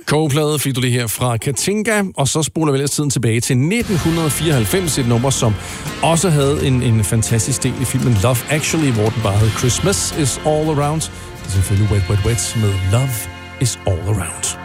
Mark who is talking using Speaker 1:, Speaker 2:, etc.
Speaker 1: Kogeplade fik du det her fra Katinka, og så spoler vi ellers tiden tilbage til 1994, et nummer, som også havde en fantastisk del i filmen Love Actually, hvor den bare hed Christmas is All Around. Det er selvfølgelig Wet Wet Wet med Love is All Around.